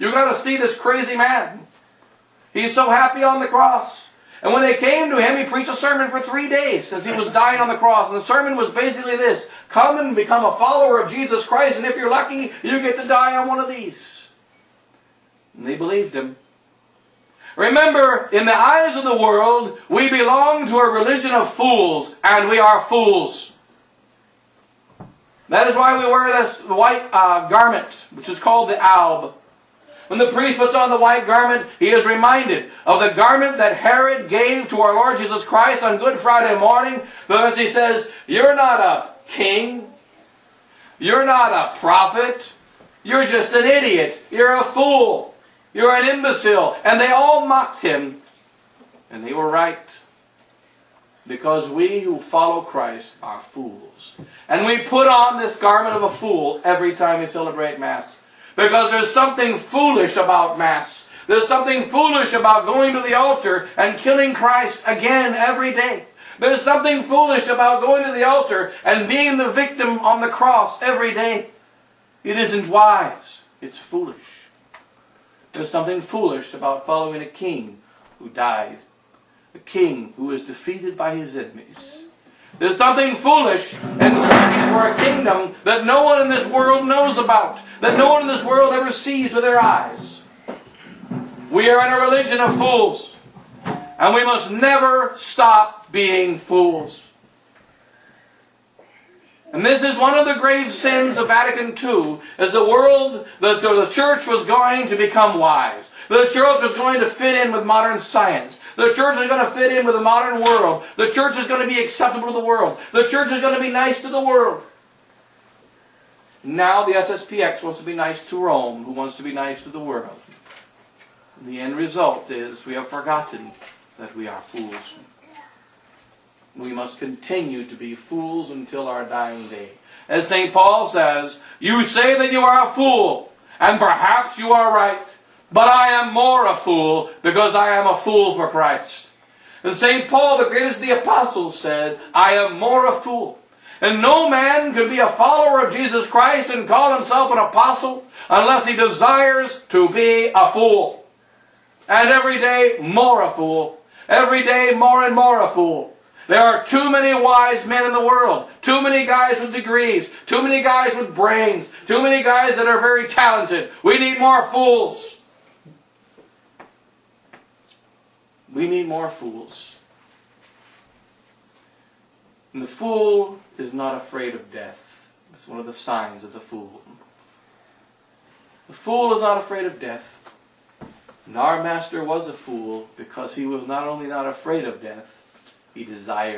You got to see this crazy man. He's so happy on the cross. And when they came to him, he preached a sermon for 3 days as he was dying on the cross. And the sermon was basically this: come and become a follower of Jesus Christ, and if you're lucky, you get to die on one of these. And they believed him. Remember, in the eyes of the world, we belong to a religion of fools, and we are fools. That is why we wear this white garment, which is called the alb. When the priest puts on the white garment, he is reminded of the garment that Herod gave to our Lord Jesus Christ on Good Friday morning, because he says, you're not a king, you're not a prophet, you're just an idiot, you're a fool. You're an imbecile. And they all mocked him. And they were right. Because we who follow Christ are fools. And we put on this garment of a fool every time we celebrate Mass. Because there's something foolish about Mass. There's something foolish about going to the altar and killing Christ again every day. There's something foolish about going to the altar and being the victim on the cross every day. It isn't wise. It's foolish. There's something foolish about following a king who died. A king who was defeated by his enemies. There's something foolish in seeking for a kingdom that no one in this world knows about. That no one in this world ever sees with their eyes. We are in a religion of fools. And we must never stop being fools. And this is one of the grave sins of Vatican II, as the church was going to become wise. The church was going to fit in with modern science. The church is going to fit in with the modern world. The church is going to be acceptable to the world. The church is going to be nice to the world. Now the SSPX wants to be nice to Rome, who wants to be nice to the world. And the end result is we have forgotten that we are fools. We must continue to be fools until our dying day. As St. Paul says, you say that you are a fool, and perhaps you are right, but I am more a fool because I am a fool for Christ. And St. Paul, the greatest of the apostles, said, I am more a fool. And no man can be a follower of Jesus Christ and call himself an apostle unless he desires to be a fool. And every day, more a fool. Every day, more and more a fool. There are too many wise men in the world. Too many guys with degrees. Too many guys with brains. Too many guys that are very talented. We need more fools. We need more fools. And the fool is not afraid of death. It's one of the signs of the fool. The fool is not afraid of death. And our Master was a fool because he was not only not afraid of death, he desired